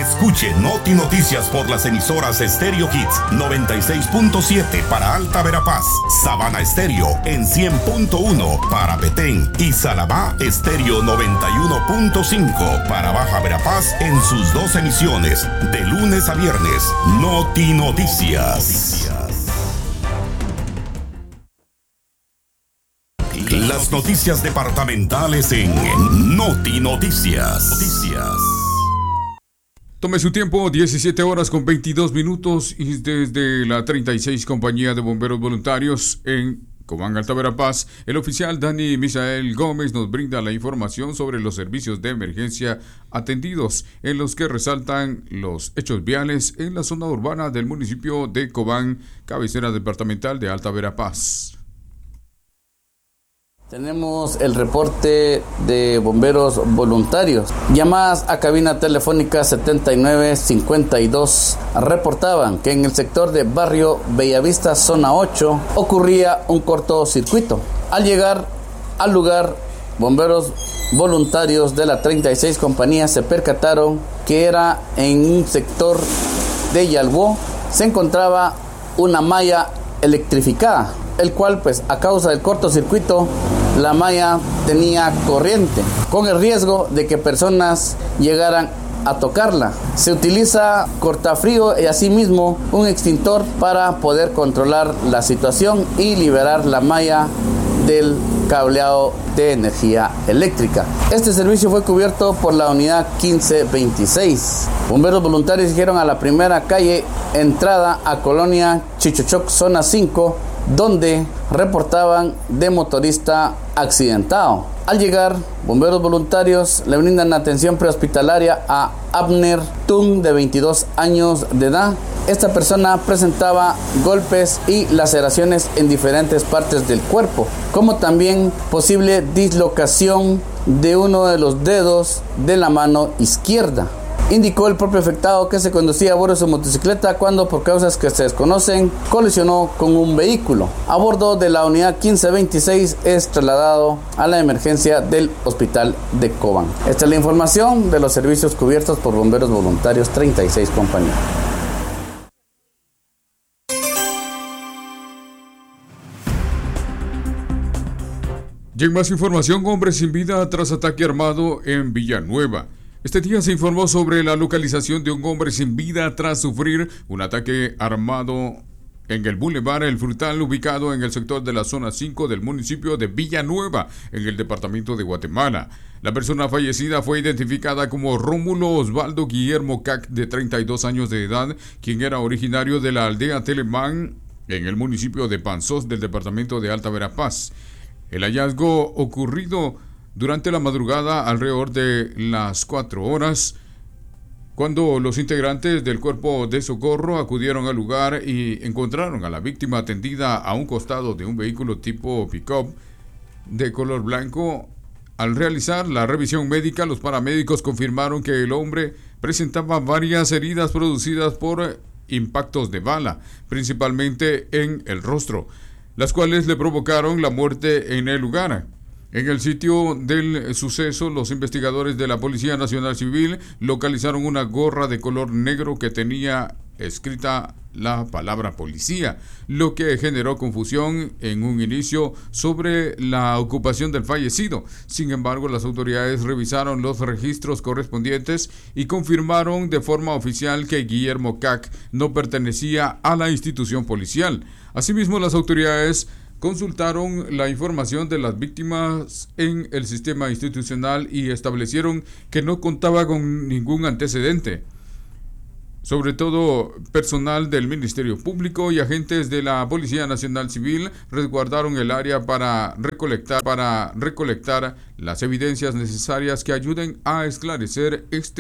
Escuche Noti Noticias por las emisoras Stereo Hits 96.7 para Alta Verapaz, Sabana Estéreo en 100.1 para Petén y Salamá Estéreo 91.5 para Baja Verapaz en sus dos emisiones, de lunes a viernes. Noti Noticias. Las noticias departamentales en Noti Noticias. Tome su tiempo, 17 horas con 22 minutos y desde la 36 Compañía de Bomberos Voluntarios en Cobán, Alta Verapaz, el oficial Dani Misael Gómez nos brinda la información sobre los servicios de emergencia atendidos, en los que resaltan los hechos viales en la zona urbana del municipio de Cobán, cabecera departamental de Alta Verapaz. Tenemos el reporte de bomberos voluntarios. Llamadas a cabina telefónica 7952 reportaban que en el sector de barrio Bellavista, zona 8, ocurría un cortocircuito. Al llegar al lugar, bomberos voluntarios de la 36 Compañía se percataron que era en un sector de Yalbó, se encontraba una malla electrificada, el cual a causa del cortocircuito la malla tenía corriente, con el riesgo de que personas llegaran a tocarla. Se utiliza cortafrío y asimismo un extintor para poder controlar la situación y liberar la malla del cableado de energía eléctrica. Este servicio fue cubierto por la unidad 1526. Bomberos voluntarios dijeron a la primera calle entrada a Colonia Chichochoc, zona 5, donde reportaban de motorista accidentado. Al llegar, bomberos voluntarios le brindan atención prehospitalaria a Abner Tung, de 22 años de edad. Esta persona presentaba golpes y laceraciones en diferentes partes del cuerpo, como también posible dislocación de uno de los dedos de la mano izquierda. Indicó el propio afectado que se conducía a bordo de su motocicleta cuando, por causas que se desconocen, colisionó con un vehículo. A bordo de la unidad 1526 es trasladado a la emergencia del hospital de Cobán. Esta es la información de los servicios cubiertos por bomberos voluntarios 36 Compañía. Y en más información, hombre sin vida tras ataque armado en Villanueva. Este día se informó sobre la localización de un hombre sin vida tras sufrir un ataque armado en el Boulevard El Frutal, ubicado en el sector de la zona 5 del municipio de Villanueva, en el departamento de Guatemala. La persona fallecida fue identificada como Rómulo Osvaldo Guillermo Cac, de 32 años de edad, quien era originario de la aldea Telemán, en el municipio de Panzós del departamento de Alta Verapaz. El hallazgo ocurrido durante la madrugada alrededor de las 4 horas, cuando los integrantes del cuerpo de socorro acudieron al lugar y encontraron a la víctima atendida a un costado de un vehículo tipo pick-up de color blanco. Al realizar la revisión médica, los paramédicos confirmaron que el hombre presentaba varias heridas producidas por impactos de bala, principalmente en el rostro, las cuales le provocaron la muerte en el lugar. En el sitio del suceso, los investigadores de la Policía Nacional Civil localizaron una gorra de color negro que tenía escrita la palabra policía, lo que generó confusión en un inicio sobre la ocupación del fallecido. Sin embargo, las autoridades revisaron los registros correspondientes y confirmaron de forma oficial que Guillermo Cac no pertenecía a la institución policial. Asimismo, las autoridades consultaron la información de las víctimas en el sistema institucional y establecieron que no contaba con ningún antecedente. Sobre todo, personal del Ministerio Público y agentes de la Policía Nacional Civil resguardaron el área para recolectar las evidencias necesarias que ayuden a esclarecer este